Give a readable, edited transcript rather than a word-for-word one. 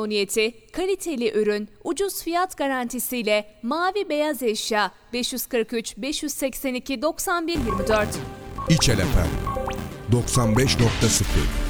memnuniyeti, kaliteli ürün, ucuz fiyat garantisiyle mavi beyaz eşya 543 582 91 24. İçel FM 95.0